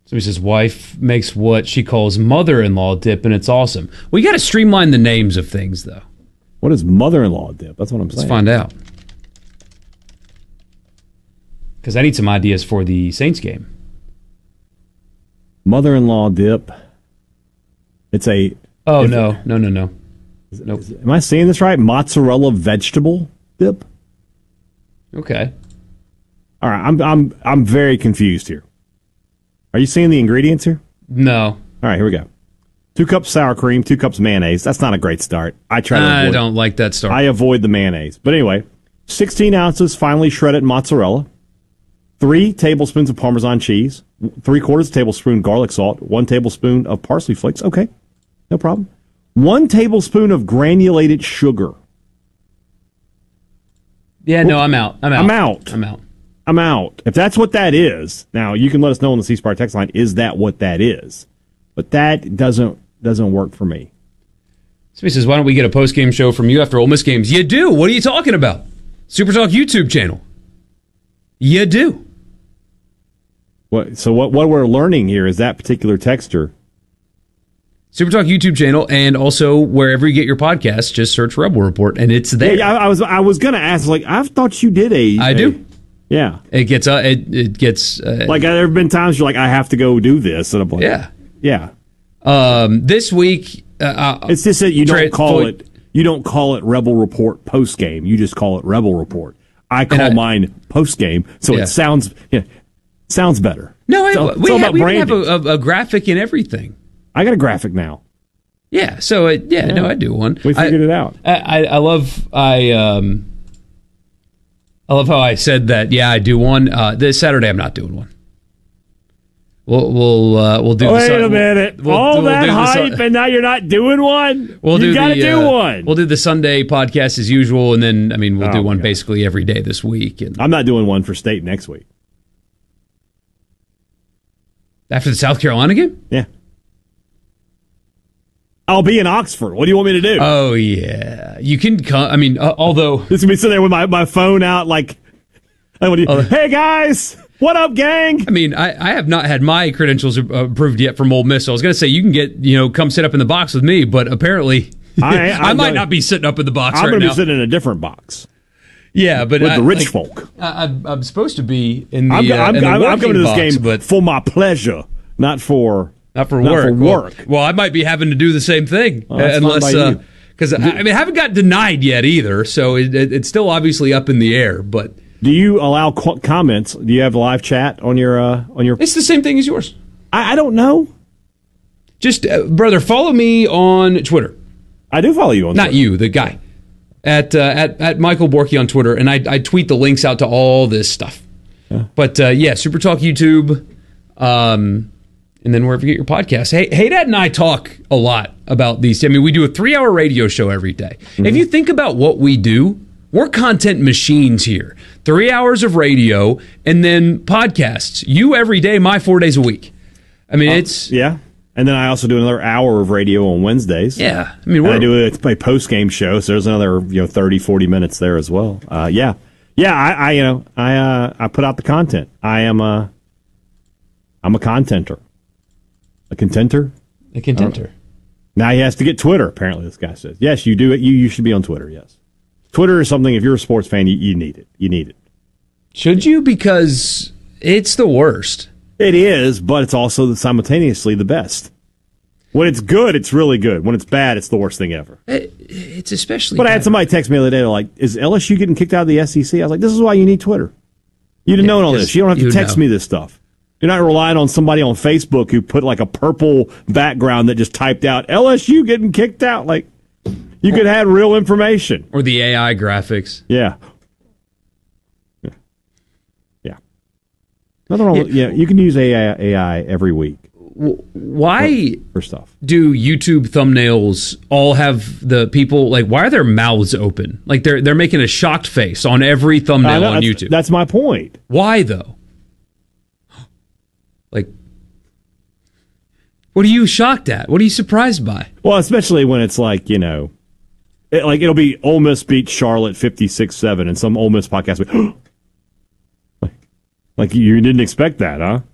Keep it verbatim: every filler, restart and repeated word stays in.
So his wife makes what she calls mother-in-law dip, and it's awesome. We got to streamline the names of things, though. What is mother-in-law dip? That's what I'm saying. Let's find out. Because I need some ideas for the Saints game. Mother-in-law dip. It's a... Oh, no. It, no, no, no. Is, nope. Is, am I saying this right? Mozzarella vegetable dip? Okay. All right, I'm I'm I'm very confused here. Are you seeing the ingredients here? No. All right, here we go. Two cups sour cream, two cups mayonnaise. That's not a great start. I try to avoid, I don't like that start. I avoid the mayonnaise. But anyway, sixteen ounces finely shredded mozzarella, three tablespoons of Parmesan cheese, three quarters tablespoon garlic salt, one tablespoon of parsley flakes. Okay, no problem. One tablespoon of granulated sugar. Yeah, no, I'm out. I'm out. I'm out. I'm out. I'm out. If that's what that is, now you can let us know on the C Spire text line, is that what that is? But that doesn't doesn't work for me. Somebody says, why don't we get a post-game show from you after Ole Miss games? You do. What are you talking about? Super Talk YouTube channel. You do. What? So what, what we're learning here is that particular texture. Super Talk YouTube channel, and also wherever you get your podcasts, just search Rebel Report, and it's there. Yeah, I, I was I was going to ask, like, I thought you did a... I a, do. Yeah. It gets... Uh, it, it gets... Uh, like, there have been times you're like, I have to go do this. And I'm like, yeah. Yeah. Um, this week... Uh, it's just that you don't tra- call fo- it... You don't call it Rebel Report post-game. You just call it Rebel Report. I call I, mine post-game, so yeah. it sounds... Yeah, sounds better. No, I, so, we, ha- we have a, a, a graphic and everything. I got a graphic now. Yeah, so it, yeah, yeah, no, I do one. We figured I, it out. I, I, I love I um I love how I said that. Yeah, I do one. Uh, this Saturday, I'm not doing one. We'll we'll uh, we'll do. Wait the sun- a minute! We'll, All we'll, that we'll hype, sun- and now you're not doing one. We'll you do got to the, do uh, one. We'll do the Sunday podcast as usual, and then I mean we'll oh, do one God. basically every day this week. And I'm not doing one for state next week. After the South Carolina game? Yeah. I'll be in Oxford. What do you want me to do? Oh, yeah. You can come. I mean, uh, although... This is me sitting there with my, my phone out like, I want to, hey, guys, what up, gang? I mean, I, I have not had my credentials approved yet from Ole Miss, so I was going to say, you can get, you know, come sit up in the box with me, but apparently I, I, I might gonna, not be sitting up in the box I'm right gonna now. I'm going to be sitting in a different box. Yeah, but... With I, the rich like, folk. I, I'm, I'm supposed to be in the I'm, uh, I'm, in the I'm, I'm coming to this box, game but for my pleasure, not for... Not for Not work. for work. Well, well, I might be having to do the same thing, well, unless because uh, I, I mean I haven't got denied yet either, so it, it, it's still obviously up in the air. But do you allow qu- comments? Do you have live chat on your uh, on your? It's the same thing as yours. I, I don't know. Just uh, brother, follow me on Twitter. I do follow you on. Not Twitter. you, the guy at uh, at at Michael Borky on Twitter, and I, I tweet the links out to all this stuff. Yeah. But uh, yeah, Super Talk YouTube. Um, And then wherever you get your podcast. Hey, hey, Dad and I talk a lot about these. I mean, we do a three-hour radio show every day. Mm-hmm. If you think about what we do, we're content machines here. Three hours of radio and then podcasts. You every day, my four days a week. I mean, um, it's... Yeah. And then I also do another hour of radio on Wednesdays. Yeah. I mean, we're, and I do a, a post-game show, so there's another you know thirty, forty minutes there as well. Uh, yeah. Yeah, I, I you know, I uh, I put out the content. I am a... I'm a contenter. A contenter? A contenter. Now he has to get Twitter, apparently, this guy says. Yes, you do it. You, you should be on Twitter, yes. Twitter is something, if you're a sports fan, you, you need it. You need it. Should you? Because it's the worst. It is, but it's also the, simultaneously the best. When it's good, it's really good. When it's bad, it's the worst thing ever. It, it's especially But bad. I had somebody text me the other day, they're like, is L S U getting kicked out of the S E C? I was like, this is why you need Twitter. You didn't Yeah, know all this. You don't have to text know. me this stuff. You're not relying on somebody on Facebook who put like a purple background that just typed out L S U getting kicked out. Like, you could have real information. Or the A I graphics. Yeah. Yeah. Yeah. Nothing wrong with, yeah, you can use A I, A I every week. Why for, for stuff. do YouTube thumbnails all have the people, like, why are their mouths open? Like, they're they're making a shocked face on every thumbnail know, on that's, YouTube. That's my point. Why, though? Like, what are you shocked at? What are you surprised by? Well, especially when it's like, you know, it, like it'll be Ole Miss beats Charlotte fifty-six seven, and some Ole Miss podcast will be, like, like you didn't expect that, huh?